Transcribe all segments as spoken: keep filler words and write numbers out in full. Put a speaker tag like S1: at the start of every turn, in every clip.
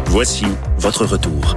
S1: Voici votre retour.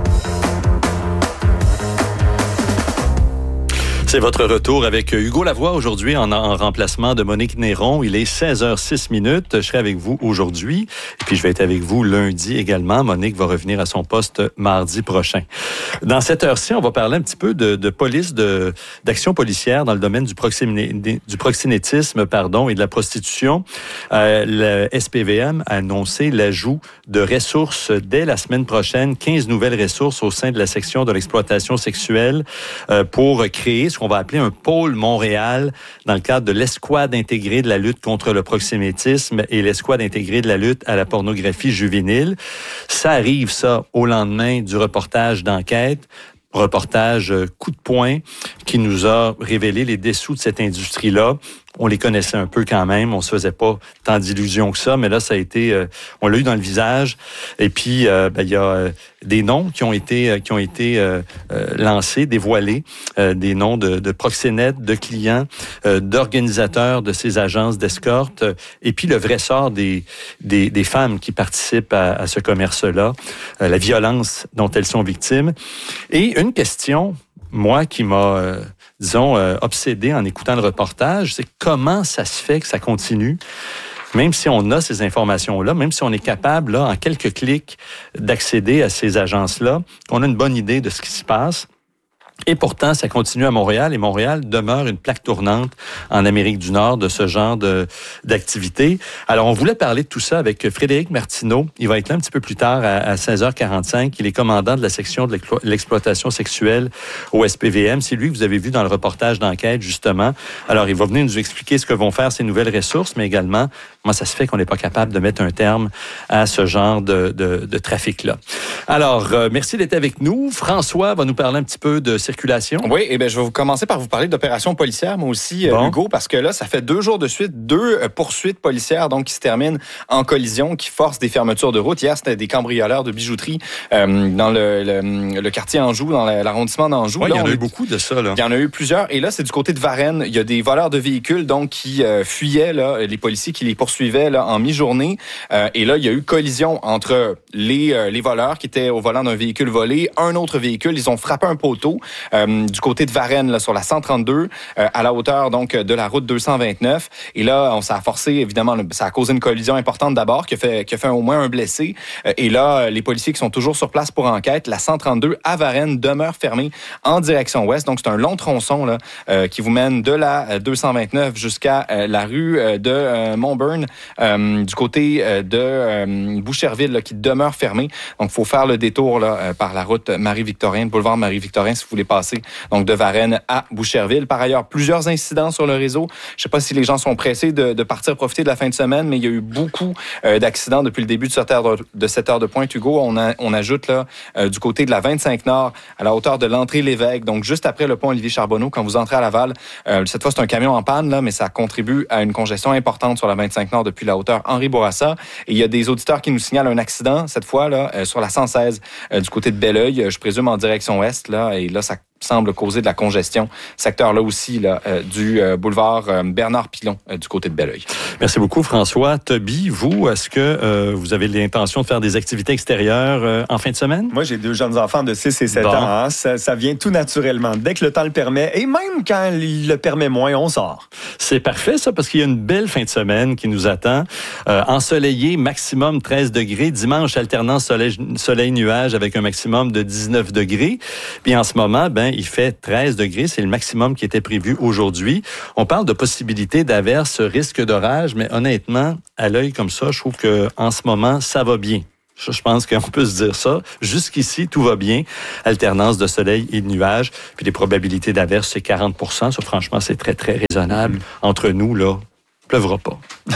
S2: C'est votre retour avec Hugo Lavoie aujourd'hui en, en remplacement de Monique Néron. Il est seize heures six minutes. Je serai avec vous aujourd'hui et puis je vais être avec vous lundi également. Monique va revenir à son poste mardi prochain. Dans cette heure-ci, on va parler un petit peu de, de police, de, d'action policière dans le domaine du, proxiné, du proxénétisme pardon, et de la prostitution. Euh, le S P V M a annoncé l'ajout de ressources dès la semaine prochaine, quinze nouvelles ressources au sein de la section de l'exploitation sexuelle euh, pour créer ce qu'on va appeler un pôle Montréal dans le cadre de l'escouade intégrée de la lutte contre le proxénétisme et l'escouade intégrée de la lutte à la pornographie juvénile. Ça arrive, ça, au lendemain du reportage d'enquête. Reportage coup de poing qui nous a révélé les dessous de cette industrie-là. On les connaissait un peu quand même, on se faisait pas tant d'illusions que ça, mais là, ça a été, euh, on l'a eu dans le visage. Et puis, euh, ben, il y a euh, des noms qui ont été, euh, qui ont été euh, euh, lancés, dévoilés, euh, des noms de, de proxénètes, de clients, euh, d'organisateurs de ces agences d'escorte, euh, et puis le vrai sort des, des, des femmes qui participent à, à ce commerce-là, euh, la violence dont elles sont victimes. Et une question, moi, qui m'a, euh, disons, euh, obsédé en écoutant le reportage, c'est comment ça se fait que ça continue, même si on a ces informations-là, même si on est capable, là, en quelques clics, d'accéder à ces agences-là, qu'on a une bonne idée de ce qui se passe. Et pourtant, ça continue à Montréal et Montréal demeure une plaque tournante en Amérique du Nord de ce genre de, d'activité. Alors, on voulait parler de tout ça avec Frédéric Martineau. Il va être là un petit peu plus tard à, à seize heures quarante-cinq. Il est commandant de la section de l'exploitation sexuelle au S P V M. C'est lui que vous avez vu dans le reportage d'enquête, justement. Alors, il va venir nous expliquer ce que vont faire ces nouvelles ressources, mais également comment ça se fait qu'on n'est pas capable de mettre un terme à ce genre de, de, de trafic-là. Alors, euh, merci d'être avec nous. François va nous parler un petit peu de circulation.
S3: Oui, et bien je vais vous commencer par vous parler d'opérations policières, moi aussi,
S2: bon.
S3: Hugo, parce que là, ça fait deux jours de suite, deux poursuites policières donc qui se terminent en collision, qui forcent des fermetures de route. Hier, c'était des cambrioleurs de bijouterie euh, dans le, le, le quartier Anjou, dans l'arrondissement d'Anjou.
S2: Oui, il y en a eu
S3: est...
S2: beaucoup de ça. Là.
S3: Il y en a eu plusieurs. Et là, c'est du côté de Varennes. Il y a des voleurs de véhicules donc qui euh, fuyaient, là, les policiers qui les poursuivaient là, en mi-journée. Euh, et là, il y a eu collision entre les, euh, les voleurs qui étaient au volant d'un véhicule volé, un autre véhicule. Ils ont frappé un poteau. Euh, du côté de Varennes, là, sur la cent trente-deux, euh, à la hauteur donc de la route deux cent vingt-neuf. Et là, on s'est forcé, évidemment, ça a causé une collision importante d'abord, qui a fait, qui a fait au moins un blessé. Euh, et là, les policiers qui sont toujours sur place pour enquête, la cent trente-deux à Varennes demeure fermée en direction ouest. Donc, c'est un long tronçon là, euh, qui vous mène de la deux cent vingt-neuf jusqu'à euh, la rue euh, de euh, Montburn, euh, du côté euh, de euh, Boucherville, là, qui demeure fermée. Donc, il faut faire le détour là, euh, par la route Marie-Victorin, le boulevard Marie-Victorin, si vous voulez passer donc de Varennes à Boucherville. Par ailleurs, plusieurs incidents sur le réseau. Je ne sais pas si les gens sont pressés de, de partir profiter de la fin de semaine, mais il y a eu beaucoup euh, d'accidents depuis le début de cette heure de, de, cette heure de pointe, Hugo. On, a, on ajoute là euh, du côté de la vingt-cinq Nord, à la hauteur de l'entrée Lévesque, donc juste après le pont Olivier-Charbonneau, quand vous entrez à Laval. Euh, cette fois, c'est un camion en panne, là, mais ça contribue à une congestion importante sur la vingt-cinq Nord depuis la hauteur Henri Bourassa. Et il y a des auditeurs qui nous signalent un accident, cette fois, là, euh, sur la cent seize, euh, du côté de Belleuil, je présume en direction ouest, là, et là, ça semble causer de la congestion. Secteur-là aussi, là, euh, du euh, boulevard euh, Bernard-Pilon, euh, du côté de Belleuil.
S2: Merci beaucoup, François. Toby, vous, est-ce que euh, vous avez l'intention de faire des activités extérieures euh, en fin de semaine?
S4: Moi, j'ai deux jeunes enfants de six et sept
S2: bon.
S4: ans. Hein. Ça, ça vient tout naturellement. Dès que le temps le permet, et même quand il le permet moins, on sort.
S2: C'est parfait, ça, parce qu'il y a une belle fin de semaine qui nous attend. Euh, ensoleillé, maximum treize degrés. Dimanche, alternance soleil, soleil-nuage avec un maximum de dix-neuf degrés. Puis en ce moment, ben il fait treize degrés. C'est le maximum qui était prévu aujourd'hui. On parle de possibilité d'averse, risque d'orage, mais honnêtement, à l'œil comme ça, je trouve qu'en ce moment, ça va bien. Je pense qu'on peut se dire ça. Jusqu'ici, tout va bien. Alternance de soleil et de nuages. Puis les probabilités d'averse, c'est quarante pour cent. Ça, franchement, c'est très, très raisonnable. Entre nous, là, il ne pleuvra pas.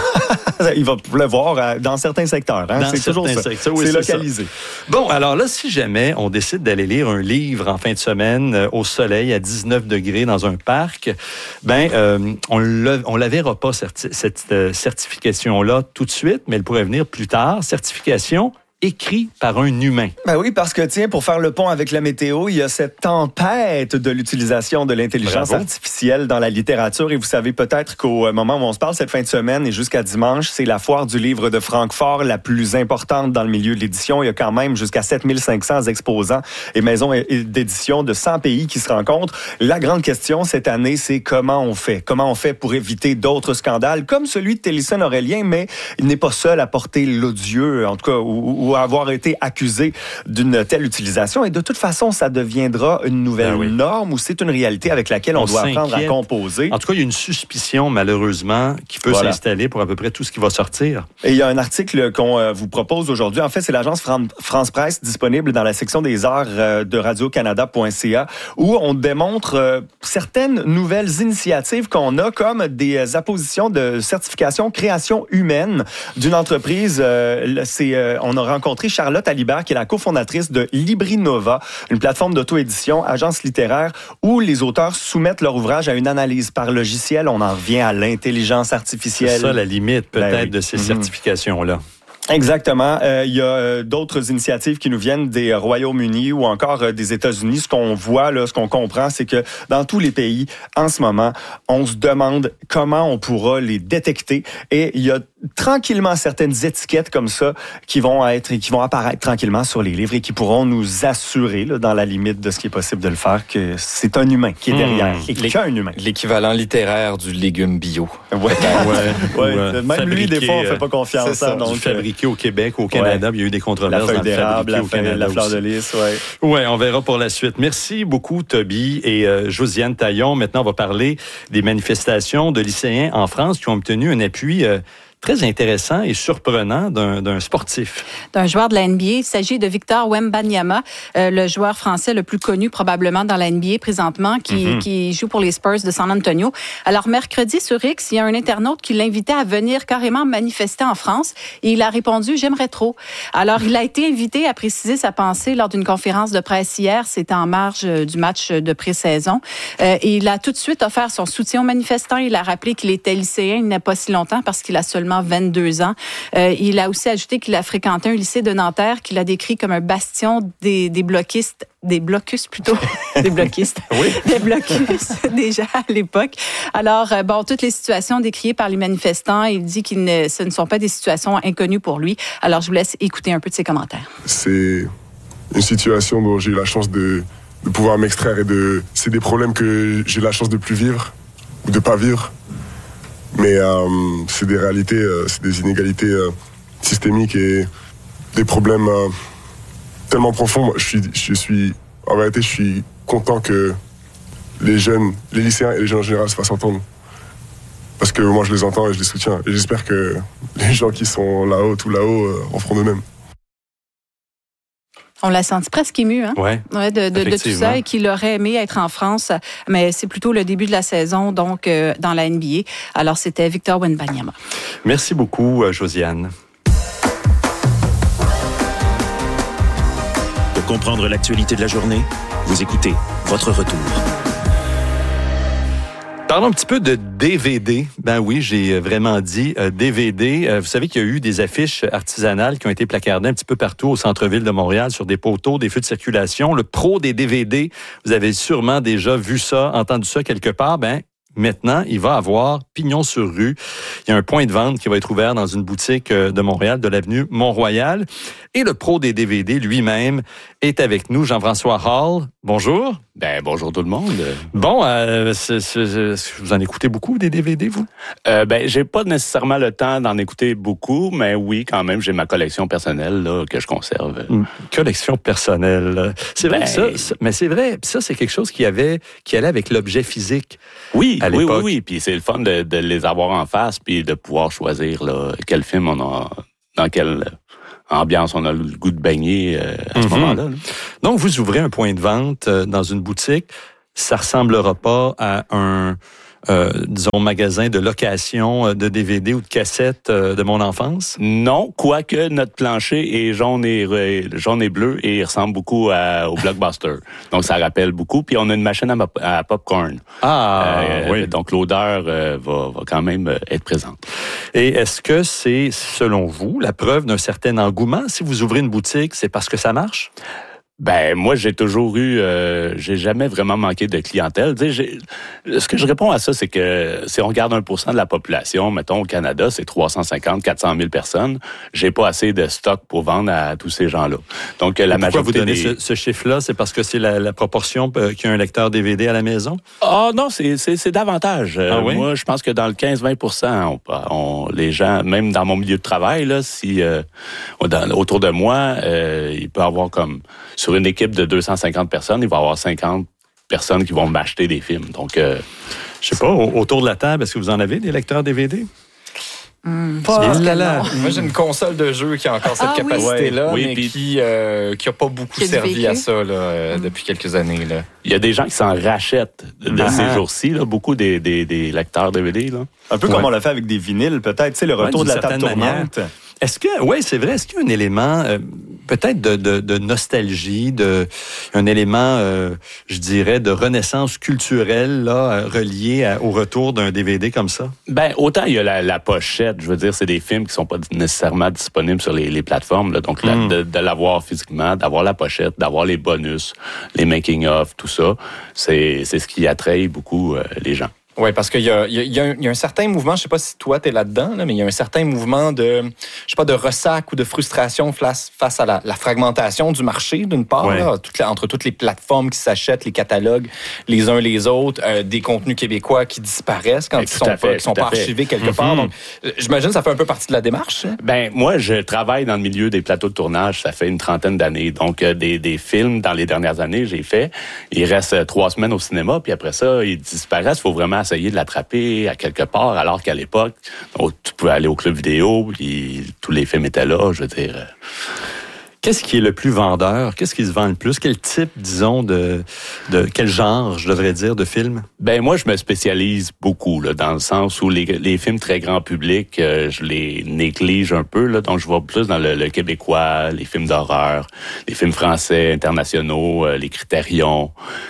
S4: Il va pleuvoir dans certains secteurs. Hein?
S2: Dans
S4: c'est toujours ça.
S2: Secteurs, oui,
S4: c'est,
S2: c'est
S4: localisé.
S2: Ça. Bon, alors là, si jamais on décide d'aller lire un livre en fin de semaine euh, au soleil à dix-neuf degrés dans un parc, ben euh, on ne on la verra pas, certi- cette euh, certification-là tout de suite, mais elle pourrait venir plus tard. Certification écrit par un humain.
S4: Ben oui, parce que, tiens, pour faire le pont avec la météo, il y a cette tempête de l'utilisation de l'intelligence
S2: Bravo.
S4: artificielle dans la littérature. Et vous savez peut-être qu'au moment où on se parle cette fin de semaine et jusqu'à dimanche, c'est la foire du livre de Francfort la plus importante dans le milieu de l'édition. Il y a quand même jusqu'à sept mille cinq cents exposants et maisons d'édition de cent pays qui se rencontrent. La grande question cette année, c'est comment on fait? Comment on fait pour éviter d'autres scandales comme celui de Télésphone Aurélien, mais il n'est pas seul à porter l'odieux, en tout cas, ou, ou à avoir été accusé d'une telle utilisation. Et de toute façon, ça deviendra une nouvelle
S2: ben oui.
S4: norme ou c'est une réalité avec laquelle on, on doit s'inquiète. apprendre à composer.
S2: En tout cas, il y a une suspicion, malheureusement, qui peut voilà. s'installer pour à peu près tout ce qui va sortir.
S4: Et il y a un article qu'on euh, vous propose aujourd'hui. En fait, c'est l'agence Fran- France Presse disponible dans la section des arts euh, de radio canada point c a où on démontre euh, certaines nouvelles initiatives qu'on a comme des euh, appositions de certification création humaine d'une entreprise. Euh, c'est, euh, on a rencontré Charlotte Alibert, qui est la cofondatrice de Librinova, une plateforme d'auto-édition, agence littéraire, où les auteurs soumettent leur ouvrage à une analyse par logiciel. On en revient à l'intelligence artificielle.
S2: C'est ça la limite peut-être ben oui. de ces mm-hmm. certifications-là.
S4: Exactement. Euh, il y a euh, d'autres initiatives qui nous viennent des Royaumes-Unis ou encore euh, des États-Unis. Ce qu'on voit, là, ce qu'on comprend, c'est que dans tous les pays, en ce moment, on se demande comment on pourra les détecter. Et il y a tranquillement certaines étiquettes comme ça qui vont être et qui vont apparaître tranquillement sur les livres et qui pourront nous assurer, là, dans la limite de ce qui est possible de le faire, que c'est un humain qui est derrière mmh. et qu'un humain.
S3: L'équivalent littéraire du légume bio.
S4: Ouais. ouais. ouais. ouais. Même fabriqué, lui, des fois, on fait pas confiance.
S2: Ça,
S4: hein, donc,
S2: fabriqué au Québec, au Canada, ouais. il y a eu des controverses.
S4: La feuille
S2: dans
S4: d'érable, la, feuille, la fleur de lys, ouais.
S2: Ouais, on verra pour la suite. Merci beaucoup, Toby et euh, Josiane Taillon. Maintenant, on va parler des manifestations de lycéens en France qui ont obtenu un appui euh, très intéressant et surprenant d'un, d'un sportif.
S5: D'un joueur de la N B A. Il s'agit de Victor Wembanyama, euh, le joueur français le plus connu probablement dans la N B A présentement, qui, mm-hmm. qui joue pour les Spurs de San Antonio. Alors, mercredi sur X, il y a un internaute qui l'invitait à venir carrément manifester en France et il a répondu « J'aimerais trop ». Alors, il a été invité à préciser sa pensée lors d'une conférence de presse hier. C'était en marge du match de pré-saison. Euh, et il a tout de suite offert son soutien aux manifestants. Il a rappelé qu'il était lycéen il n'y a pas si longtemps parce qu'il a seulement vingt-deux ans. Euh, il a aussi ajouté qu'il a fréquenté un lycée de Nanterre qu'il a décrit comme un bastion des, des bloquistes, des blocus plutôt, des bloquistes,
S2: oui.
S5: des blocus déjà à l'époque. Alors, euh, bon, toutes les situations décriées par les manifestants, il dit que ce ne sont pas des situations inconnues pour lui. Alors, je vous laisse écouter un peu de ses commentaires.
S6: C'est une situation dont j'ai eu la chance de, de pouvoir m'extraire et de... C'est des problèmes que j'ai la chance de plus vivre ou de pas vivre. Mais euh, c'est des réalités, euh, c'est des inégalités euh, systémiques et des problèmes euh, tellement profonds. Je suis, je suis, en vérité, je suis content que les jeunes, les lycéens et les jeunes en général se fassent entendre. Parce que moi, je les entends et je les soutiens. Et j'espère que les gens qui sont là-haut, tout là-haut, euh, en feront de même.
S5: On l'a senti presque ému, hein?
S2: Ouais,
S5: ouais, de, de, de tout ça, et qu'il aurait aimé être en France, mais c'est plutôt le début de la saison, donc euh, dans la N B A. Alors, c'était Victor Wembanyama.
S2: Merci beaucoup, Josiane.
S1: Pour comprendre l'actualité de la journée, vous écoutez Votre Retour.
S2: Parlons un petit peu de D V D. Ben oui, j'ai vraiment dit euh, D V D. Euh, vous savez qu'il y a eu des affiches artisanales qui ont été placardées un petit peu partout au centre-ville de Montréal sur des poteaux, des feux de circulation. Le pro des D V D, vous avez sûrement déjà vu ça, entendu ça quelque part. Ben maintenant, il va avoir pignon sur rue. Il y a un point de vente qui va être ouvert dans une boutique de Montréal, de l'avenue Mont-Royal. Et le pro des D V D lui-même est avec nous, Jean-François Hall. Bonjour.
S7: Ben, bonjour tout le monde.
S2: Bon, euh, c'est, c'est, c'est, vous en écoutez beaucoup des D V D, vous?
S7: Euh, ben, j'ai pas nécessairement le temps d'en écouter beaucoup, mais oui, quand même, j'ai ma collection personnelle là, que je conserve.
S2: Une collection personnelle. C'est vrai
S7: ben,
S2: que ça, ça, mais c'est vrai, ça, c'est quelque chose qui avait, qui allait avec l'objet physique.
S7: Oui,
S2: à
S7: oui,
S2: l'époque.
S7: oui, oui. Puis c'est le fun de, de les avoir en face, puis de pouvoir choisir là, quel film on a, dans quelle ambiance on a le goût de baigner euh, à ce mm-hmm. moment-là. Là.
S2: Donc, vous ouvrez un point de vente euh, dans une boutique, ça ressemblera pas à un euh, disons, magasin de location de D V D ou de cassettes euh, de mon enfance?
S7: Non, quoique notre plancher est jaune et, jaune et bleu et il ressemble beaucoup à, au Blockbuster. Donc, ça rappelle beaucoup. Puis, on a une machine à, à popcorn.
S2: Ah,
S7: euh,
S2: oui.
S7: Donc, l'odeur euh, va, va quand même être présente.
S2: Et est-ce que c'est, selon vous, la preuve d'un certain engouement? Si vous ouvrez une boutique, c'est parce que ça marche?
S7: Ben moi j'ai toujours eu, euh, j'ai jamais vraiment manqué de clientèle. Tu sais, j'ai, ce que je réponds à ça, c'est que si on regarde un pour cent de la population, mettons au Canada, c'est trois cent cinquante, quatre cent mille personnes. J'ai pas assez de stock pour vendre à tous ces gens-là. Donc la
S2: Pourquoi
S7: majorité
S2: vous donnez
S7: des...
S2: ce, ce chiffre-là, c'est parce que c'est la, la proportion euh, qu'il y a un lecteur D V D à la maison?
S7: Ah oh, non, c'est, c'est, c'est davantage.
S2: Ah, oui?
S7: Moi, je pense que dans le quinze à vingt pour cent, on, on, les gens, même dans mon milieu de travail, là, si euh, dans, autour de moi, euh, il peut y avoir comme sur une équipe de deux cent cinquante personnes, il va y avoir cinquante personnes qui vont m'acheter des films. Donc, euh,
S2: je sais pas, au, autour de la table, est-ce que vous en avez des lecteurs D V D?
S5: Mmh,
S3: Pas,
S2: là, là.
S3: Moi, j'ai une console de jeu qui a encore cette
S5: ah,
S3: capacité-là,
S7: oui.
S3: mais
S7: Oui, puis...
S3: qui euh, qui a pas beaucoup
S5: qui
S3: servi à ça là, euh,
S5: mmh.
S3: depuis quelques années. Là.
S7: Il y a des gens qui s'en rachètent de
S2: Ah.
S7: ces jours-ci, là, beaucoup des, des, des lecteurs D V D. Là.
S4: Un peu
S2: Ouais.
S4: comme on l'a fait avec des vinyles, peut-être, tu sais, le retour
S2: Ouais,
S4: de la
S2: d'une
S4: table
S2: certaine
S4: tournante.
S2: Est-ce que, oui, c'est vrai, est-ce qu'il y a un élément, euh, peut-être de, de, de nostalgie, de, un élément, euh, je dirais, de renaissance culturelle, là, relié à, au retour d'un D V D comme ça?
S7: Ben, autant il y a la, la pochette, je veux dire, c'est des films qui sont pas nécessairement disponibles sur les, les plateformes, là, donc
S2: Mm.
S7: la, de, de l'avoir physiquement, d'avoir la pochette, d'avoir les bonus, les making-of, tout ça, c'est, c'est ce qui attraye beaucoup euh, les gens.
S3: Oui, parce qu'il y a, il y, a, il y, a un, il y a un certain mouvement, je sais pas si toi t'es là-dedans, là, mais il y a un certain mouvement de, je sais pas, de ressac ou de frustration face, face à la, la fragmentation du marché, d'une part,
S2: ouais.
S3: là, toute la, entre toutes les plateformes qui s'achètent, les catalogues, les uns les autres, euh, des contenus québécois qui disparaissent quand
S7: Mais
S3: ils
S7: tout
S3: sont
S7: à fait,
S3: pas, qui sont
S7: tout à
S3: pas
S7: fait.
S3: archivés quelque
S2: Mm-hmm.
S3: part. Donc, euh, j'imagine que ça fait un peu partie de la démarche. Hein?
S7: Ben moi, je travaille dans le milieu des plateaux de tournage, ça fait une trentaine d'années. Donc, euh, des, des films, dans les dernières années, j'ai fait. Il reste euh, trois semaines au cinéma, puis après ça, ils disparaissent. Il faut vraiment essayer de l'attraper à quelque part, alors qu'à l'époque, oh, tu pouvais aller au club vidéo, puis tous les films étaient là, je veux dire.
S2: Qu'est-ce qui est le plus vendeur? Qu'est-ce qui se vend le plus? Quel type, disons, de, de quel genre, je devrais dire, de film?
S7: Ben moi, je me spécialise beaucoup, là, dans le sens où les, les films très grand public, euh, je les néglige un peu, là, donc je vais plus dans le, le québécois, les films d'horreur, les films français, internationaux, euh, les Critérions,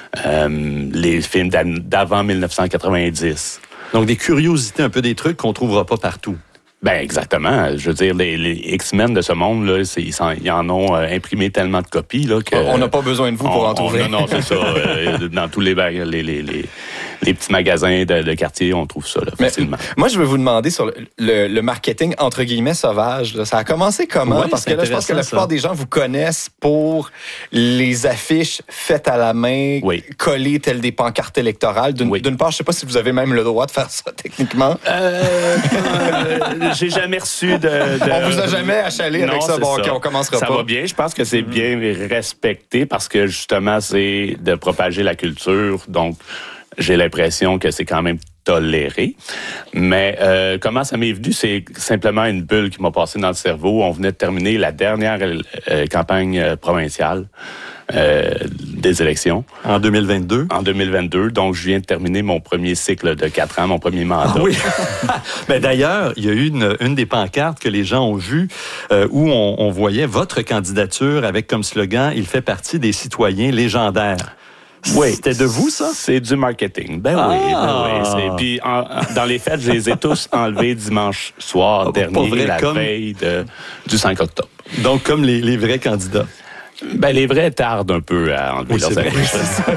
S7: euh, les films d'avant dix-neuf cent quatre-vingt-dix.
S2: Donc, des curiosités, un peu des trucs qu'on trouvera pas partout.
S7: Ben exactement. Je veux dire, les, les X-Men de ce monde, là, c'est, ils, en, ils en ont euh, imprimé tellement de copies là, que...
S3: On n'a pas besoin de vous pour
S7: on,
S3: en trouver.
S7: On, non, non, c'est ça. euh, dans tous les, les, les, les, les petits magasins de, de quartier, on trouve ça là, facilement.
S3: Mais, moi, je vais vous demander sur le, le, le marketing, entre guillemets, sauvage. Là, ça a commencé comment?
S2: Oui,
S3: Parce que là, je pense que la plupart
S2: ça.
S3: des gens vous connaissent pour les affiches faites à la main,
S7: oui.
S3: collées telles des pancartes électorales. D'une,
S7: oui.
S3: d'une part, je ne sais pas si vous avez même le droit de faire ça techniquement.
S7: Euh, euh, j'ai jamais reçu de, de...
S3: On vous a jamais achalé
S7: non,
S3: avec ça. Bon,
S7: ça.
S3: OK, on commencera
S7: ça
S3: pas.
S7: Ça va bien. Je pense que c'est bien respecté parce que, justement, c'est de propager la culture. Donc, j'ai l'impression que c'est quand même toléré. Mais euh, comment ça m'est venu? C'est simplement une bulle qui m'a passé dans le cerveau. On venait de terminer la dernière euh, campagne euh, provinciale euh, des élections.
S2: En deux mille vingt-deux?
S7: En deux mille vingt-deux. Donc, je viens de terminer mon premier cycle de quatre ans, mon premier mandat.
S2: Ah oui. Mais d'ailleurs, il y a eu une, une des pancartes que les gens ont vues euh, où on, on voyait votre candidature avec comme slogan « Il fait partie des citoyens légendaires ».
S7: Oui.
S2: C'était de vous, ça?
S7: C'est du marketing. Ben
S2: ah.
S7: oui, ben oui. C'est... Puis, en, dans les fêtes, je les ai tous enlevés dimanche soir
S2: oh,
S7: dernier,
S2: vrai,
S7: la
S2: comme...
S7: veille de, du cinq octobre.
S2: Donc, comme les, les vrais candidats.
S7: Ben, les vrais tardent un peu à enlever
S2: oui,
S7: leurs affiches.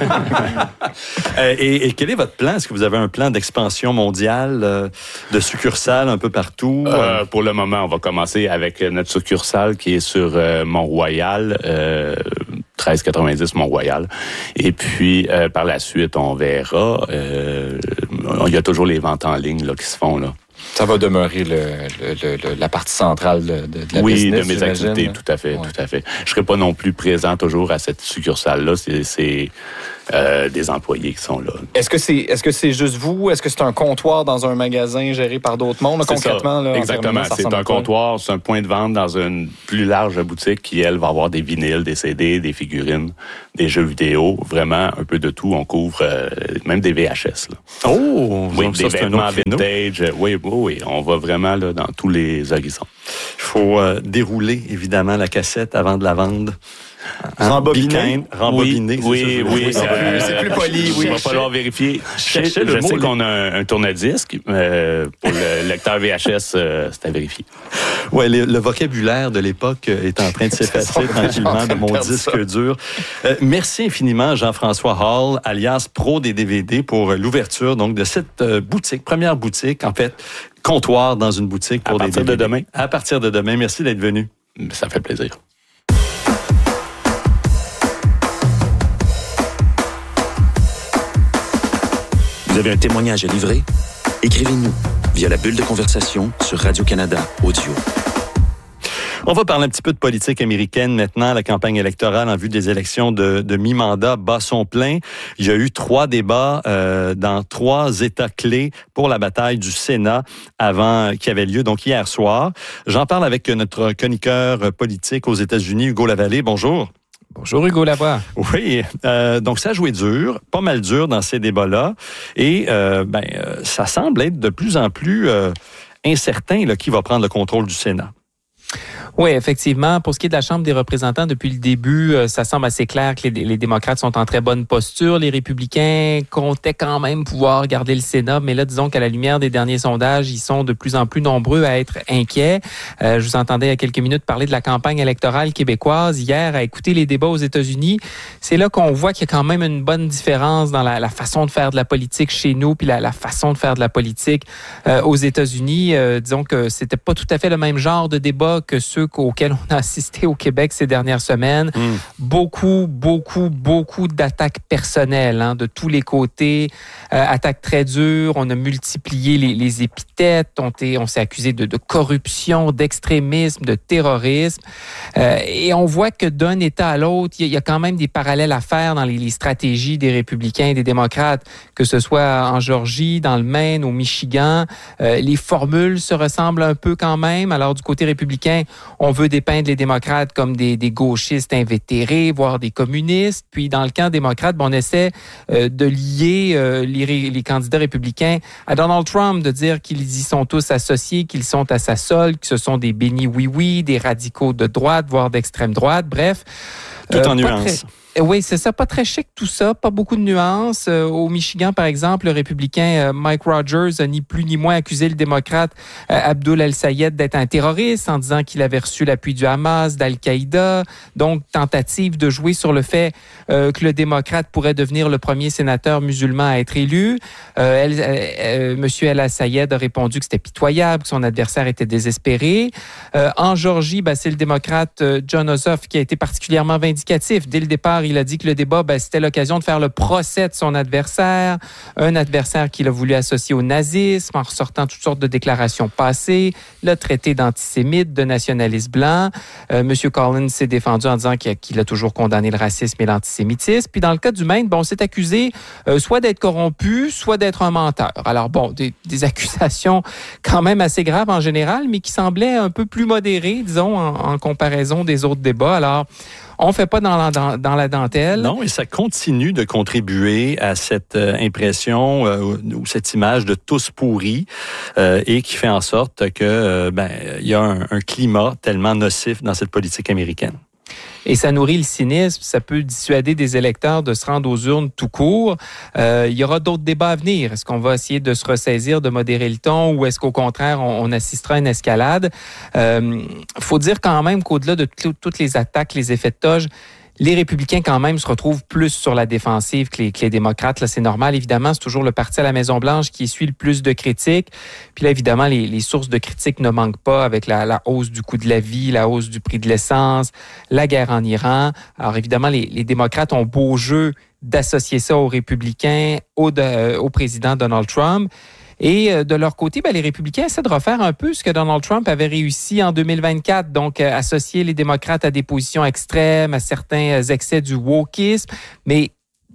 S2: euh, et, et quel est votre plan? Est-ce que vous avez un plan d'expansion mondiale, euh, de succursales un peu partout?
S7: Euh, pour le moment, on va commencer avec notre succursale qui est sur euh, Mont-Royal, euh, treize quatre-vingt-dix Mont-Royal. Et puis, euh, par la suite, on verra. Euh, il y a toujours les ventes en ligne là, qui se font, là.
S3: Ça va demeurer le, le, le, la partie centrale de, de, de la
S7: oui,
S3: business,
S7: de mes
S3: j'imagine.
S7: activités, tout à fait,
S3: ouais.
S7: tout à fait. Je serai pas non plus présent toujours à cette succursale-là. C'est, c'est, euh, des employés qui sont là.
S3: Est-ce que c'est est-ce que c'est juste vous? Est-ce que c'est un comptoir dans un magasin géré par d'autres mondes? Là, concrètement, là,
S7: exactement. C'est un comptoir, c'est un point de vente dans une plus large boutique qui, elle, va avoir des vinyles, des C D, des figurines, des jeux vidéo, vraiment un peu de tout. On couvre euh, même des V H S. Là.
S2: Oh!
S7: Oui,
S2: donc
S7: des
S2: ça,
S7: vêtements vintage. Oui, oui, oui. On va vraiment là, dans tous les horizons.
S2: Il faut euh, dérouler, évidemment, la cassette avant de la vendre. Hein?
S4: Rembobiner.
S2: Rembobiner,
S7: oui,
S2: c'est
S7: oui, oui,
S3: c'est plus, c'est plus poli. Oui.
S7: Il va falloir vérifier. Je,
S2: Cherchez le
S7: je
S2: mot,
S7: sais
S2: les-
S7: qu'on a un, un tourne-disque. Euh, pour le lecteur V H S, euh, c'est à vérifier.
S2: Ouais, le, le vocabulaire de l'époque est en train de s'effacer tranquillement de mon disque dur. Euh, merci infiniment, Jean-François Hall, alias Pro des D V D, pour l'ouverture donc de cette euh, boutique, première boutique, en fait, comptoir dans une boutique pour
S7: À
S2: des
S7: partir
S2: D V D.
S7: de demain.
S2: À partir de demain. Merci d'être venu.
S7: Ça fait plaisir.
S1: Vous avez un témoignage à livrer? Écrivez-nous via la bulle de conversation sur Radio-Canada Audio.
S2: On va parler un petit peu de politique américaine maintenant. La campagne électorale en vue des élections de, de mi-mandat bat son plein. Il y a eu trois débats euh, dans trois États clés pour la bataille du Sénat avant qui avait lieu donc hier soir. J'en parle avec notre chroniqueur politique aux États-Unis, Hugo Lavallée. Bonjour.
S8: Bonjour Hugo Lavoie.
S2: Oui, euh, donc ça a joué dur, pas mal dur dans ces débats-là, et euh, ben euh, ça semble être de plus en plus euh, incertain là, qui va prendre le contrôle du Sénat.
S8: Oui, effectivement. Pour ce qui est de la Chambre des représentants, depuis le début, ça semble assez clair que les, les démocrates sont en très bonne posture. Les républicains comptaient quand même pouvoir garder le Sénat, mais là, disons qu'à la lumière des derniers sondages, ils sont de plus en plus nombreux à être inquiets. Euh, je vous entendais il y a quelques minutes parler de la campagne électorale québécoise hier, à écouter les débats aux États-Unis. C'est là qu'on voit qu'il y a quand même une bonne différence dans la, la façon de faire de la politique chez nous, puis la, la façon de faire de la politique euh, aux États-Unis. Euh, disons que c'était pas tout à fait le même genre de débat que ceux auxquels on a assisté au Québec ces dernières semaines. Mm. Beaucoup, beaucoup, beaucoup d'attaques personnelles hein, de tous les côtés. Euh, attaques très dures. On a multiplié les, les épithètes. On, on s'est accusé de, de corruption, d'extrémisme, de terrorisme. Euh, et on voit que d'un État à l'autre, il y, y a quand même des parallèles à faire dans les, les stratégies des républicains et des démocrates, que ce soit en Géorgie, dans le Maine, au Michigan. Euh, les formules se ressemblent un peu quand même. Alors, du côté républicain, on veut dépeindre les démocrates comme des, des gauchistes invétérés, voire des communistes. Puis, dans le camp démocrate, ben, on essaie euh, de lier euh, les, les candidats républicains à Donald Trump, de dire qu'ils y sont tous associés, qu'ils sont à sa solde, que ce sont des bénis oui-oui, des radicaux de droite, voire d'extrême droite. Bref.
S2: Tout en
S8: euh,
S2: nuances.
S8: Très... Oui, c'est ça. Pas très chic tout ça. Pas beaucoup de nuances. Euh, au Michigan, par exemple, le républicain euh, Mike Rogers a ni plus ni moins accusé le démocrate euh, Abdul El-Sayed d'être un terroriste en disant qu'il avait reçu l'appui du Hamas, d'Al-Qaïda. Donc, tentative de jouer sur le fait euh, que le démocrate pourrait devenir le premier sénateur musulman à être élu. Euh, El, euh, Monsieur El-Sayed a répondu que c'était pitoyable, que son adversaire était désespéré. Euh, en Géorgie, ben, c'est le démocrate euh, John Ossoff qui a été particulièrement vindicatif. Dès le départ, il a dit que le débat, ben, c'était l'occasion de faire le procès de son adversaire, un adversaire qu'il a voulu associer au nazisme en ressortant toutes sortes de déclarations passées, le traité d'antisémite, de nationaliste blanc. Euh, M. Collins s'est défendu en disant qu'il a, qu'il a toujours condamné le racisme et l'antisémitisme. Puis dans le cas du Maine, bon, on s'est accusé euh, soit d'être corrompu, soit d'être un menteur. Alors bon, des, des accusations quand même assez graves en général, mais qui semblaient un peu plus modérées, disons, en, en comparaison des autres débats. Alors, on ne fait pas dans la, dans, dans la dentelle.
S2: Non, et ça continue de contribuer à cette euh, impression euh, ou cette image de tous pourris euh, et qui fait en sorte que euh, ben il y a un, un climat tellement nocif dans cette politique américaine.
S8: Et ça nourrit le cynisme, ça peut dissuader des électeurs de se rendre aux urnes tout court. Euh, il y aura d'autres débats à venir. Est-ce qu'on va essayer de se ressaisir, de modérer le ton, ou est-ce qu'au contraire, on, on assistera à une escalade? Il euh, faut dire quand même qu'au-delà de t- toutes les attaques, les effets de toge, les républicains, quand même, se retrouvent plus sur la défensive que les, que les démocrates. Là, c'est normal. Évidemment, c'est toujours le parti à la Maison-Blanche qui essuie le plus de critiques. Puis là, évidemment, les, les sources de critiques ne manquent pas avec la, la hausse du coût de la vie, la hausse du prix de l'essence, la guerre en Iran. Alors, évidemment, les, les démocrates ont beau jeu d'associer ça aux républicains, au, de, au président Donald Trump. Et de leur côté, ben, les républicains essaient de refaire un peu ce que Donald Trump avait réussi en deux mille vingt-quatre, donc euh, associer les démocrates à des positions extrêmes, à certains excès du wokisme, mais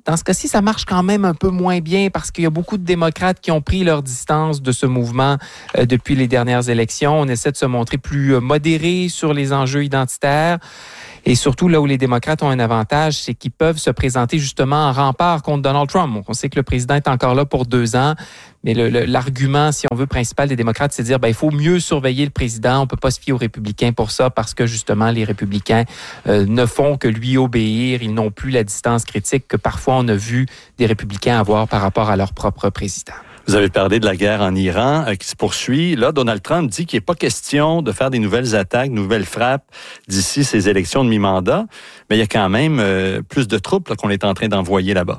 S8: dans ce cas-ci, ça marche quand même un peu moins bien parce qu'il y a beaucoup de démocrates qui ont pris leur distance de ce mouvement euh, depuis les dernières élections. On essaie de se montrer plus modéré sur les enjeux identitaires. Et surtout, là où les démocrates ont un avantage, c'est qu'ils peuvent se présenter justement en rempart contre Donald Trump. On sait que le président est encore là pour deux ans, mais le, le, l'argument, si on veut, principal des démocrates, c'est de dire ben il faut mieux surveiller le président. On peut pas se fier aux républicains pour ça parce que justement, les républicains euh, ne font que lui obéir. Ils n'ont plus la distance critique que parfois on a vu des républicains avoir par rapport à leur propre président.
S2: Vous avez parlé de la guerre en Iran euh, qui se poursuit. Là, Donald Trump dit qu'il n'est pas question de faire des nouvelles attaques, nouvelles frappes d'ici ces élections de mi-mandat, mais il y a quand même euh, plus de troupes là, qu'on est en train d'envoyer là-bas.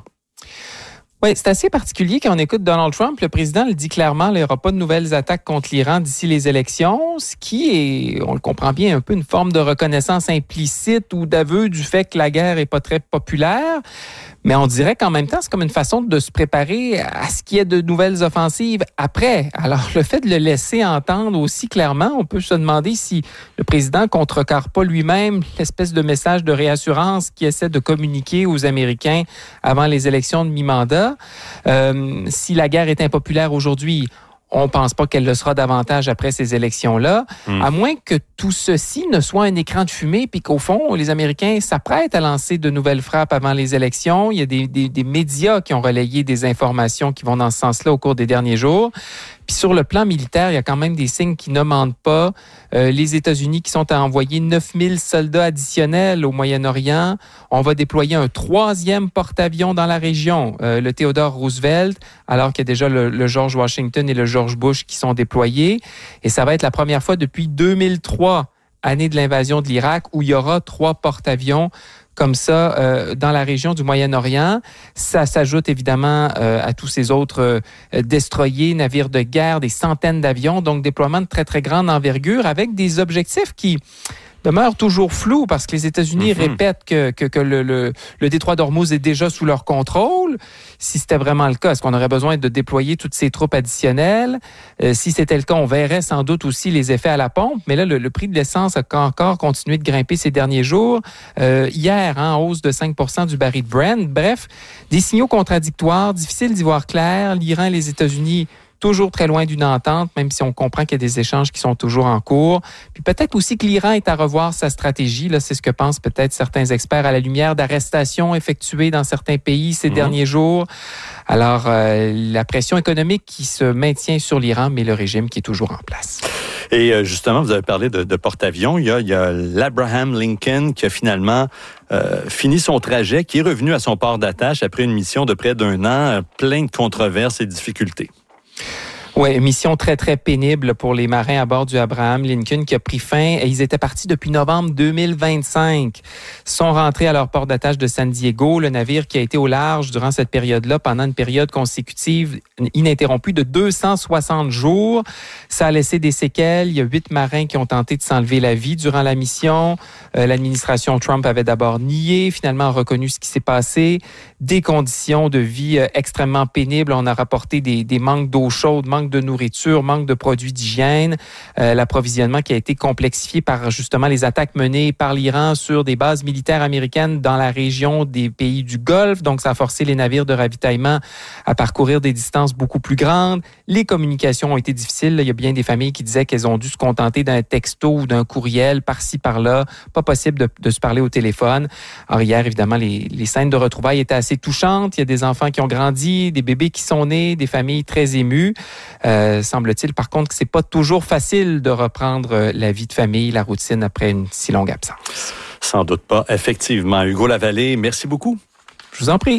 S8: Oui, c'est assez particulier quand on écoute Donald Trump. Le président le dit clairement, il n'y aura pas de nouvelles attaques contre l'Iran d'ici les élections, ce qui est, on le comprend bien, un peu une forme de reconnaissance implicite ou d'aveu du fait que la guerre n'est pas très populaire. Mais on dirait qu'en même temps, c'est comme une façon de se préparer à ce qu'il y ait de nouvelles offensives après. Alors, le fait de le laisser entendre aussi clairement, on peut se demander si le président contrecarre pas lui-même l'espèce de message de réassurance qu'il essaie de communiquer aux Américains avant les élections de mi-mandat. Euh, si la guerre est impopulaire aujourd'hui, on ne pense pas qu'elle le sera davantage après ces élections-là, mmh. à moins que tout ceci ne soit un écran de fumée puis qu'au fond, les Américains s'apprêtent à lancer de nouvelles frappes avant les élections. Il y a des, des, des médias qui ont relayé des informations qui vont dans ce sens-là au cours des derniers jours. Puis sur le plan militaire, il y a quand même des signes qui ne mentent pas. Euh, les États-Unis qui sont à envoyer neuf mille soldats additionnels au Moyen-Orient. On va déployer un troisième porte-avions dans la région, euh, le Theodore Roosevelt, alors qu'il y a déjà le, le George Washington et le George Bush qui sont déployés. Et ça va être la première fois depuis deux mille trois, année de l'invasion de l'Irak, où il y aura trois porte-avions comme ça euh, dans la région du Moyen-Orient. Ça s'ajoute évidemment euh, à tous ces autres euh, destroyers, navires de guerre, des centaines d'avions, donc déploiement de très, très grande envergure avec des objectifs qui demeure toujours flou parce que les États-Unis mm-hmm. répètent que, que, que le, le, le détroit d'Ormuz est déjà sous leur contrôle. Si c'était vraiment le cas, est-ce qu'on aurait besoin de déployer toutes ces troupes additionnelles? Euh, si c'était le cas, on verrait sans doute aussi les effets à la pompe. Mais là, le, le prix de l'essence a encore continué de grimper ces derniers jours. Euh, hier, hein, en hausse de cinq pour cent du baril de Brent. Bref, des signaux contradictoires, difficile d'y voir clair. L'Iran et les États-Unis toujours très loin d'une entente, même si on comprend qu'il y a des échanges qui sont toujours en cours. Puis peut-être aussi que l'Iran est à revoir sa stratégie. Là, c'est ce que pensent peut-être certains experts à la lumière d'arrestations effectuées dans certains pays ces mmh. derniers jours. Alors, euh, la pression économique qui se maintient sur l'Iran, mais le régime qui est toujours en place.
S2: Et euh, justement, vous avez parlé de, de porte-avions. Il y a, il y a l'Abraham Lincoln qui a finalement euh, fini son trajet, qui est revenu à son port d'attache après une mission de près d'un an, plein de controverses et de difficultés.
S8: Oui, mission très, très pénible pour les marins à bord du Abraham Lincoln qui a pris fin. Ils étaient partis depuis novembre deux mille vingt-cinq. Ils sont rentrés à leur port d'attache de San Diego. Le navire qui a été au large durant cette période-là, pendant une période consécutive ininterrompue de deux cent soixante jours. Ça a laissé des séquelles. Il y a huit marins qui ont tenté de s'enlever la vie durant la mission. Euh, l'administration Trump avait d'abord nié, finalement reconnu ce qui s'est passé. Des conditions de vie euh, extrêmement pénibles. On a rapporté des, des manques d'eau chaude, manques de nourriture, manque de produits d'hygiène, euh, l'approvisionnement qui a été complexifié par justement les attaques menées par l'Iran sur des bases militaires américaines dans la région des pays du Golfe. Donc, ça a forcé les navires de ravitaillement à parcourir des distances beaucoup plus grandes. Les communications ont été difficiles. Il y a bien des familles qui disaient qu'elles ont dû se contenter d'un texto ou d'un courriel par-ci, par-là. Pas possible de, de se parler au téléphone. Alors, hier, évidemment, les, les scènes de retrouvailles étaient assez touchantes. Il y a des enfants qui ont grandi, des bébés qui sont nés, des familles très émues. Euh, semble-t-il, par contre, que c'est pas toujours facile de reprendre la vie de famille, la routine après une si longue absence.
S2: Sans doute pas, effectivement. Hugo Lavallée, merci beaucoup.
S8: Je vous en prie.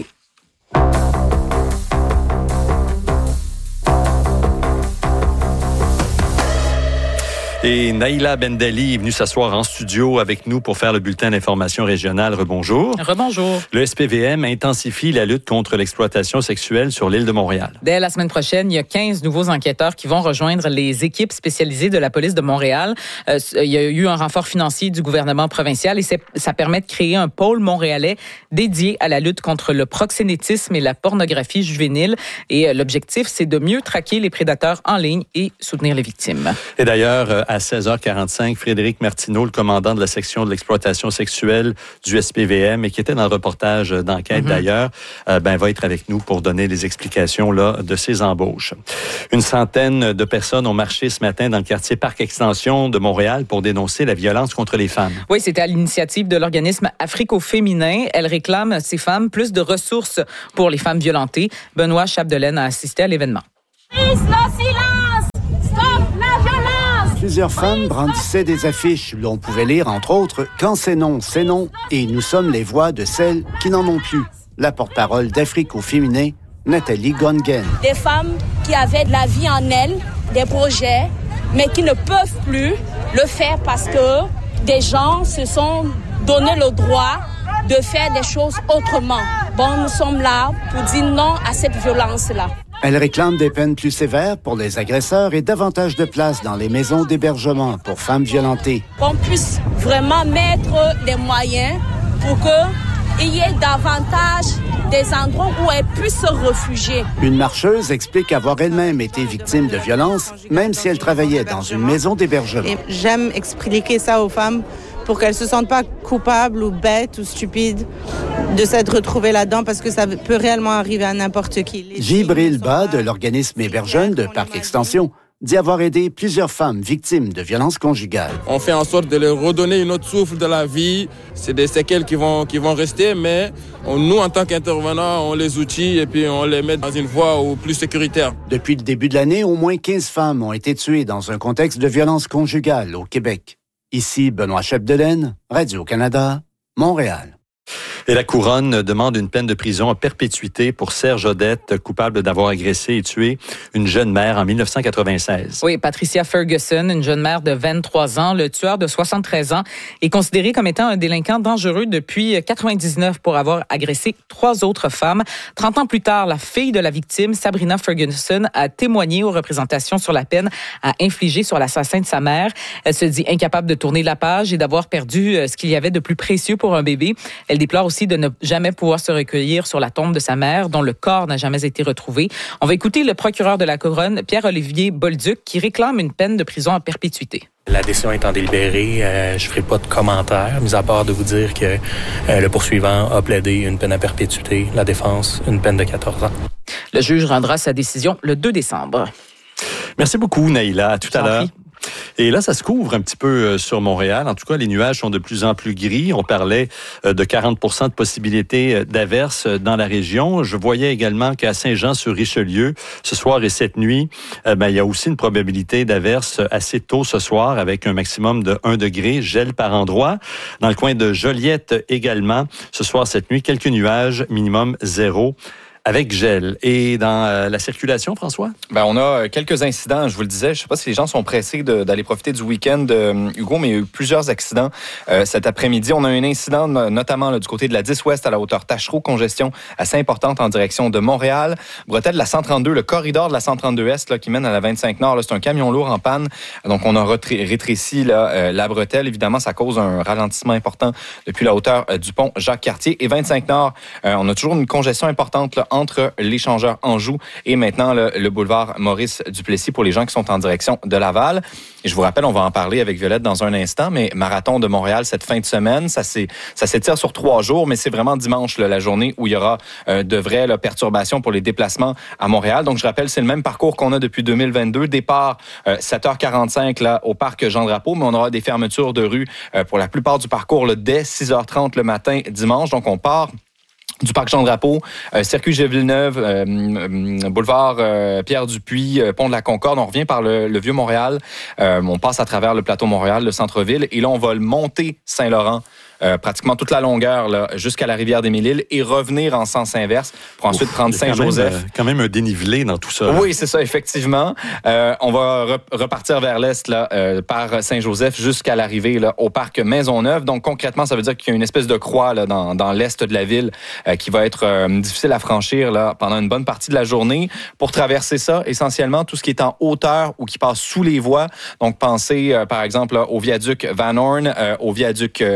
S2: Et Naïla Bendali est venue s'asseoir en studio avec nous pour faire le bulletin d'information régionale. Rebonjour.
S9: Rebonjour.
S2: Le S P V M intensifie la lutte contre l'exploitation sexuelle sur l'île de Montréal.
S9: Dès la semaine prochaine, il y a quinze nouveaux enquêteurs qui vont rejoindre les équipes spécialisées de la police de Montréal. Euh, il y a eu un renfort financier du gouvernement provincial et c'est, ça permet de créer un pôle montréalais dédié à la lutte contre le proxénétisme et la pornographie juvénile. Et euh, l'objectif, c'est de mieux traquer les prédateurs en ligne et soutenir les victimes.
S2: Et d'ailleurs, à à seize heures quarante-cinq. Frédéric Martineau, le commandant de la section de l'exploitation sexuelle du S P V M et qui était dans le reportage d'enquête mm-hmm. d'ailleurs, euh, ben, va être avec nous pour donner les explications là, de ces embauches. Une centaine de personnes ont marché ce matin dans le quartier Parc Extension de Montréal pour dénoncer la violence contre les femmes.
S9: Oui, c'était à l'initiative de l'organisme Africo-Féminin. Elle réclame, ces femmes, plus de ressources pour les femmes violentées. Benoît Chapdelaine a assisté à l'événement.
S10: Brise le silence! Stop la violence!
S11: Plusieurs femmes brandissaient des affiches où l'on pouvait lire, entre autres, « Quand c'est non, c'est non » et « Nous sommes les voix de celles qui n'en ont plus ». La porte-parole d'Africo-Féminin, Nathalie Gongen.
S10: Des femmes qui avaient de la vie en elles, des projets, mais qui ne peuvent plus le faire parce que des gens se sont donné le droit de faire des choses autrement. Bon, nous sommes là pour dire non à cette violence-là.
S11: Elle réclame des peines plus sévères pour les agresseurs et davantage de place dans les maisons d'hébergement pour femmes violentées.
S10: Qu'on puisse vraiment mettre les moyens pour qu'il y ait davantage des endroits où elles puissent se réfugier.
S11: Une marcheuse explique avoir elle-même été victime de violences, même si elle travaillait dans une maison d'hébergement.
S12: Et j'aime expliquer ça aux femmes pour qu'elles ne se sentent pas coupables ou bêtes ou stupides de s'être retrouvées là-dedans parce que ça peut réellement arriver à n'importe qui.
S11: Gibril Ba de l'organisme Héberjeune de Parc Extension dit avoir aidé plusieurs femmes victimes de violences conjugales.
S13: On fait en sorte de leur redonner une autre souffle de la vie. C'est des séquelles qui vont, qui vont rester, mais on, nous, en tant qu'intervenants, on les outille et puis on les met dans une voie plus sécuritaire.
S11: Depuis le début de l'année, au moins quinze femmes ont été tuées dans un contexte de violence conjugale au Québec. Ici, Benoît Chapdelaine, Radio-Canada, Montréal.
S2: Et la Couronne demande une peine de prison à perpétuité pour Serge Odette, coupable d'avoir agressé et tué une jeune mère en dix-neuf cent quatre-vingt-seize.
S9: Oui, Patricia Ferguson, une jeune mère de vingt-trois ans. Le tueur de soixante-treize ans est considéré comme étant un délinquant dangereux depuis quatre-vingt-dix-neuf pour avoir agressé trois autres femmes. Trente ans plus tard, la fille de la victime, Sabrina Ferguson, a témoigné aux représentations sur la peine à infliger sur l'assassin de sa mère. Elle se dit incapable de tourner la page et d'avoir perdu ce qu'il y avait de plus précieux pour un bébé. Elle déplore aussi de ne jamais pouvoir se recueillir sur la tombe de sa mère, dont le corps n'a jamais été retrouvé. On va écouter le procureur de la Couronne, Pierre-Olivier Bolduc, qui réclame une peine de prison à perpétuité.
S14: La décision étant délibérée, euh, je ne ferai pas de commentaires, mis à part de vous dire que euh, le poursuivant a plaidé une peine à perpétuité, la défense une peine de quatorze ans.
S9: Le juge rendra sa décision le deux décembre.
S2: Merci beaucoup, Naïla. À tout à l'heure. Et là, ça se couvre un petit peu sur Montréal. En tout cas, les nuages sont de plus en plus gris. On parlait de quarante pour cent de possibilités d'averses dans la région. Je voyais également qu'à Saint-Jean-sur-Richelieu, ce soir et cette nuit, ben, il y a aussi une probabilité d'averses assez tôt ce soir avec un maximum de un degré, gel par endroit. Dans le coin de Joliette également, ce soir, cette nuit, quelques nuages, minimum zéro. Avec gel. Et dans euh, la circulation, François?
S3: Ben, on a quelques incidents, je vous le disais. Je ne sais pas si les gens sont pressés de, d'aller profiter du week-end, euh, Hugo, mais il y a eu plusieurs accidents euh, cet après-midi. On a un incident, notamment là, du côté de la dix ouest à la hauteur Tachereau, congestion assez importante en direction de Montréal. Bretelle de la cent trente-deux, le corridor de la cent trente-deux est là, qui mène à la vingt-cinq nord, là, c'est un camion lourd en panne. Donc, on a retré- rétréci là, euh, la bretelle. Évidemment, ça cause un ralentissement important depuis la hauteur euh, du pont Jacques-Cartier. Et vingt-cinq nord, euh, on a toujours une congestion importante là, entre l'échangeur Anjou et maintenant le, le boulevard Maurice-Duplessis pour les gens qui sont en direction de Laval. Et je vous rappelle, on va en parler avec Violette dans un instant, mais marathon de Montréal cette fin de semaine, ça, c'est, ça s'étire sur trois jours, mais c'est vraiment dimanche là, la journée où il y aura euh, de vraies là, perturbations pour les déplacements à Montréal. Donc, je rappelle, c'est le même parcours qu'on a depuis deux mille vingt-deux. Départ euh, sept heures quarante-cinq là, au parc Jean-Drapeau, mais on aura des fermetures de rue euh, pour la plupart du parcours là, dès six heures trente le matin dimanche. Donc, on part du parc Jean-Drapeau, euh, circuit Gilles-Villeneuve, euh, euh, boulevard euh, Pierre-Dupuis, euh, pont de la Concorde. On revient par le, le Vieux-Montréal. Euh, on passe à travers le plateau Montréal, le centre-ville. Et là, on va le monter Saint-Laurent. Euh, pratiquement toute la longueur là, jusqu'à la rivière des Mille-Îles et revenir en sens inverse pour ensuite Ouf, prendre Saint-Joseph.
S2: Quand même, quand même un dénivelé dans tout ça. Là.
S3: Oui, c'est ça, effectivement. Euh, on va re- repartir vers l'est là, euh, par Saint-Joseph jusqu'à l'arrivée là, au parc Maisonneuve. Donc concrètement, ça veut dire qu'il y a une espèce de croix là, dans, dans l'est de la ville euh, qui va être euh, difficile à franchir là, pendant une bonne partie de la journée. Pour traverser ça, essentiellement, tout ce qui est en hauteur ou qui passe sous les voies. Donc pensez euh, par exemple là, au viaduc Van Horn, euh, au viaduc euh, du côté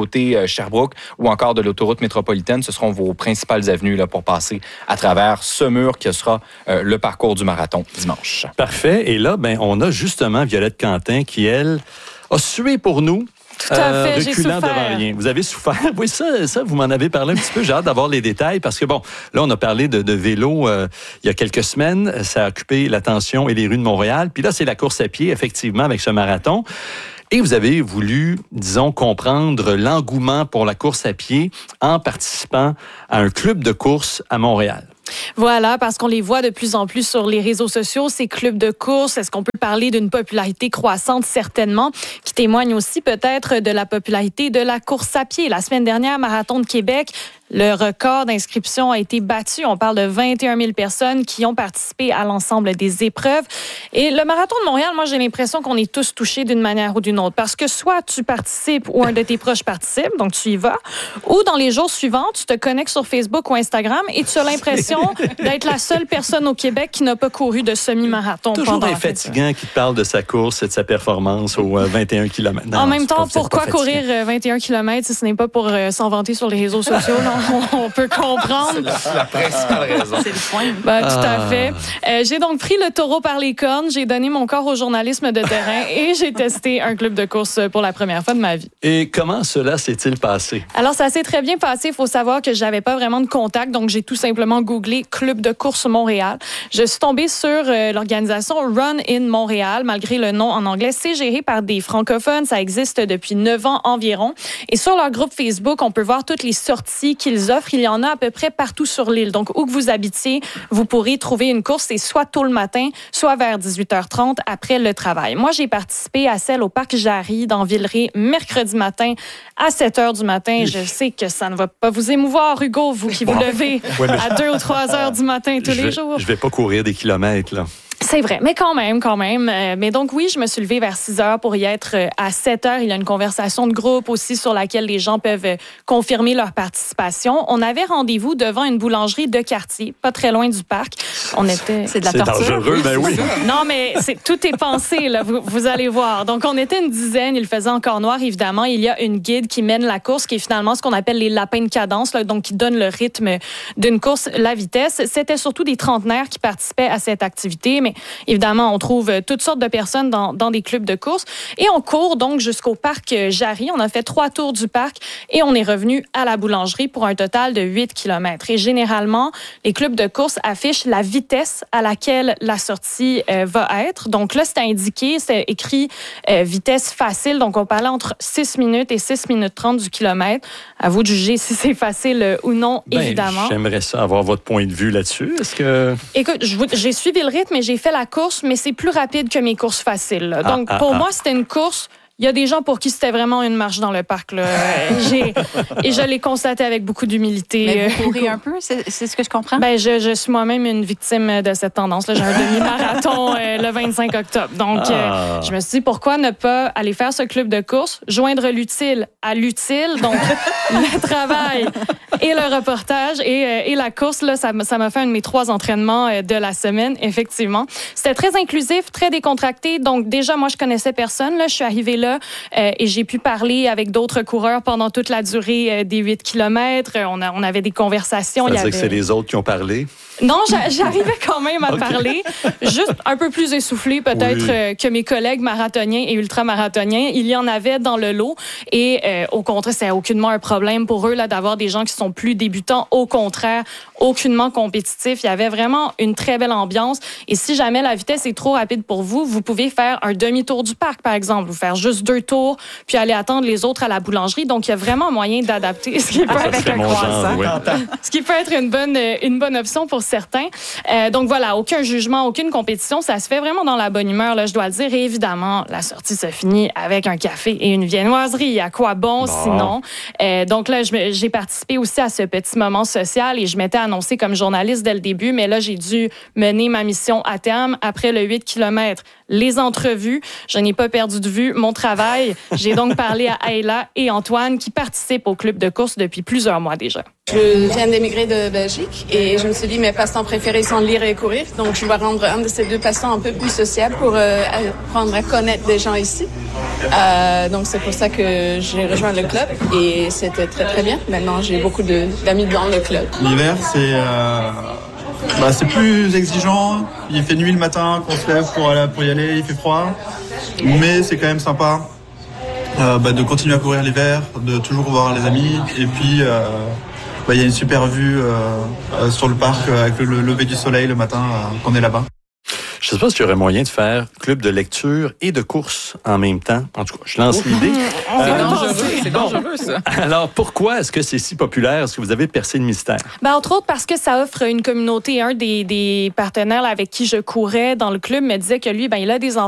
S3: côté euh, Sherbrooke ou encore de l'autoroute métropolitaine. Ce seront vos principales avenues là, pour passer à travers ce mur qui sera euh, le parcours du marathon dimanche.
S2: Parfait. Et là, ben, on a justement Violette Quentin qui, elle, a sué pour nous.
S15: Tout à fait,
S2: euh,
S15: j'ai
S2: reculant
S15: souffert.
S2: devant rien. Vous avez souffert. Oui, ça, ça, vous m'en avez parlé un petit peu. J'ai hâte d'avoir les détails parce que, bon, là, on a parlé de, de vélo euh, il y a quelques semaines. Ça a occupé l'attention et les rues de Montréal. Puis là, c'est la course à pied, effectivement, avec ce marathon. Et vous avez voulu, disons, comprendre l'engouement pour la course à pied en participant à un club de course à Montréal.
S15: Voilà, parce qu'on les voit de plus en plus sur les réseaux sociaux, ces clubs de course. Est-ce qu'on peut parler d'une popularité croissante? Certainement, qui témoigne aussi peut-être de la popularité de la course à pied. La semaine dernière, Marathon de Québec, le record d'inscription a été battu. On parle de vingt et un mille personnes qui ont participé à l'ensemble des épreuves. Et le Marathon de Montréal, moi, j'ai l'impression qu'on est tous touchés d'une manière ou d'une autre. Parce que soit tu participes ou un de tes proches participe, donc tu y vas, ou dans les jours suivants, tu te connectes sur Facebook ou Instagram et tu as l'impression d'être la seule personne au Québec qui n'a pas couru de semi-marathon.
S2: Toujours
S15: pendant
S2: un fatigant qui te parle de sa course et de sa performance aux vingt et un kilomètres. Non,
S15: en même temps,
S2: pas,
S15: pourquoi courir vingt et un kilomètres si ce n'est pas pour euh, s'en vanter sur les réseaux sociaux? Non, on peut comprendre.
S3: C'est la, la principale raison.
S15: C'est le point. Ben, tout à
S2: Ah.
S15: fait. Euh, j'ai donc pris le taureau par les cornes, j'ai donné mon corps au journalisme de terrain et j'ai testé un club de course pour la première fois de ma vie.
S2: Et comment cela s'est-il passé?
S15: Alors, ça s'est très bien passé. Il faut savoir que j'avais pas vraiment de contact, donc j'ai tout simplement googlé Club de course Montréal. Je suis tombée sur euh, l'organisation Run in Montréal, malgré le nom en anglais. C'est géré par des francophones. Ça existe depuis neuf ans environ. Et sur leur groupe Facebook, on peut voir toutes les sorties qu'ils offrent. Il y en a à peu près partout sur l'île. Donc, où que vous habitiez, vous pourrez trouver une course. C'est soit tôt le matin, soit vers dix-huit heures trente après le travail. Moi, j'ai participé à celle au Parc Jarry dans Villeray mercredi matin à sept heures du matin. Je sais que ça ne va pas vous émouvoir, Hugo, vous qui vous
S2: Bon.
S15: levez
S2: Ouais, mais-
S15: à deux ou trois heures du matin tous
S2: je
S15: les
S2: vais,
S15: jours.
S2: Je vais pas courir des kilomètres, là.
S15: C'est vrai, mais quand même, quand même. Euh, mais donc, oui, je me suis levée vers six heures pour y être euh, à sept heures. Il y a une conversation de groupe aussi sur laquelle les gens peuvent euh, confirmer leur participation. On avait rendez-vous devant une boulangerie de quartier, pas très loin du parc. On était...
S5: C'est de la
S2: C'est
S5: torture.
S2: dangereux, ben oui.
S15: Non, mais c'est, tout est pensé, là, vous, vous allez voir. Donc, on était une dizaine. Il faisait encore noir, évidemment. Il y a une guide qui mène la course, qui est finalement ce qu'on appelle les lapins de cadence, là, donc qui donne le rythme d'une course, la vitesse. C'était surtout des trentenaires qui participaient à cette activité, mais évidemment, on trouve toutes sortes de personnes dans, dans des clubs de course. Et on court donc jusqu'au parc Jarry. On a fait trois tours du parc et on est revenu à la boulangerie pour un total de huit kilomètres. Et généralement, les clubs de course affichent la vitesse à laquelle la sortie euh, va être. Donc là, c'est indiqué, c'est écrit euh, vitesse facile. Donc, on parlait entre six minutes et six minutes trente du kilomètre. À vous de juger si c'est facile euh, ou non,
S2: Ben,
S15: évidemment.
S2: J'aimerais ça avoir votre point de vue là-dessus. Est-ce que...
S15: Écoute, je vous- j'ai suivi le rythme et j'ai fait la course, mais c'est plus rapide que mes courses faciles. là. Donc,
S2: Ah, ah,
S15: pour
S2: ah.
S15: moi, c'était une course. Il y a des gens pour qui c'était vraiment une marche dans le parc. Là. J'ai, et je l'ai constaté avec beaucoup d'humilité.
S5: Mais vous
S15: Euh,
S5: courez un peu, c'est c'est ce que je comprends?
S15: Ben, je, je suis moi-même une victime de cette tendance-là. J'ai un demi-marathon euh, le vingt-cinq octobre. Donc,
S2: Ah.
S15: euh, je me suis dit, pourquoi ne pas aller faire ce club de course, joindre l'utile à l'utile, donc le travail et le reportage et, euh, et la course. Là, ça, m'a- ça m'a fait un de mes trois entraînements euh, de la semaine, effectivement. C'était très inclusif, très décontracté. Donc, déjà, moi, je connaissais personne. Là. Je suis arrivée là euh, et j'ai pu parler avec d'autres coureurs pendant toute la durée euh, des huit kilomètres. On, a, on avait des conversations.
S2: Ça
S15: Il
S2: veut
S15: y
S2: dire que
S15: avait...
S2: c'est les autres qui ont parlé?
S15: Non, j'a- j'arrivais quand même à
S2: Ok.
S15: parler, juste un peu plus essoufflé peut-être
S2: Oui.
S15: euh, que mes collègues marathoniens et ultramarathoniens. Il y en avait dans le lot et euh, au contraire, c'est aucunement un problème pour eux là d'avoir des gens qui sont plus débutants. Au contraire, aucunement compétitifs. Il y avait vraiment une très belle ambiance. Et si jamais la vitesse est trop rapide pour vous, vous pouvez faire un demi-tour du parc, par exemple, ou faire juste deux tours, puis aller attendre les autres à la boulangerie. Donc, il y a vraiment moyen d'adapter ce qui peut
S2: Ça
S15: être
S2: serait
S15: un
S2: mon
S15: croissant.
S2: genre, oui.
S15: Ce qui peut être une bonne, une bonne option pour certains. Euh, donc voilà, aucun jugement, aucune compétition. Ça se fait vraiment dans la bonne humeur, là, je dois le dire. Et évidemment, la sortie se finit avec un café et une viennoiserie. À quoi bon,
S2: Bon.
S15: sinon? Euh, donc là, je me- j'ai participé aussi à ce petit moment social et je m'étais annoncée comme journaliste dès le début, mais là, j'ai dû mener ma mission à terme après le huit kilomètres. Les entrevues, je n'ai pas perdu de vue mon travail. J'ai donc parlé à Ayla et Antoine qui participent au club de course depuis plusieurs mois déjà.
S16: Je viens d'émigrer de Belgique et je me suis dit mes passe-temps préférés sont lire et courir. Donc je vais rendre un de ces deux passe-temps un peu plus sociable pour euh, apprendre à connaître des gens ici. Euh, donc c'est pour ça que j'ai rejoint le club et c'était très très bien. Maintenant j'ai beaucoup de, d'amis dans le club.
S17: L'hiver c'est euh, bah, c'est plus exigeant. Il fait nuit le matin qu'on se lève pour aller pour y aller. Il fait froid, mais c'est quand même sympa euh, bah, de continuer à courir l'hiver, de toujours voir les amis et puis. Euh, Il bah, y a une super vue euh, euh, sur le parc euh, avec le, le lever du soleil le matin euh, qu'on est là-bas.
S2: Je ne sais pas s'il y aurait moyen de faire club de lecture et de course en même temps. En tout cas, je lance l'idée.
S9: C'est euh, dangereux, c'est bon. dangereux, ça.
S2: Alors, pourquoi est-ce que c'est si populaire? Est-ce que vous avez percé le mystère?
S15: Ben, entre autres, parce que ça offre une communauté. Un des, des partenaires là, avec qui je courais dans le club me disait que lui, ben, il a des enfants